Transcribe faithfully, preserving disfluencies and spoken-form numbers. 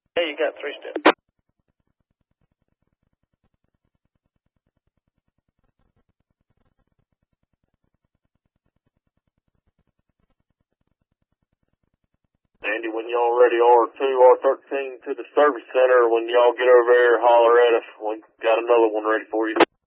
Yeah, you got three steps. Andy, when y'all ready R two, R thirteen to the service center, when y'all get over there, holler at us. We got another one ready for you.